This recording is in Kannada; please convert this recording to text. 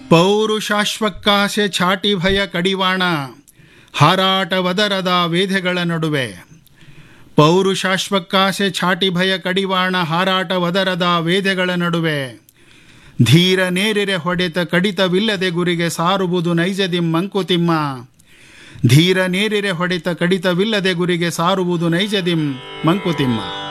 ಪೌರುಷಾಶ್ವಕ್ಕಾಸೆ ಛಾಟಿ ಭಯ ಕಡಿವಾಣ ಹಾರಾಟವದರದ ವೇದಗಳ ನಡುವೆ. ಪೌರುಷಾಶ್ವಕ್ಕಾಸೆ ಛಾಟಿ ಭಯ ಕಡಿವಾಣ ಹಾರಾಟವದರದ ವೇದಗಳ ನಡುವೆ. ಧೀರ ನೇರಿರೆ ಹೊಡೆತ ಕಡಿತವಿಲ್ಲದೆ ಗುರಿಗೆ ಸಾರುವುದು ನೈಜದಿಂ ಮಂಕುತಿಮ್ಮ. ಧೀರ ನೇರಿರೆ ಹೊಡೆತ ಕಡಿತವಿಲ್ಲದೆ ಗುರಿಗೆ ಸಾರುವುದು ನೈಜದಿಂ ಮಂಕುತಿಮ್ಮ.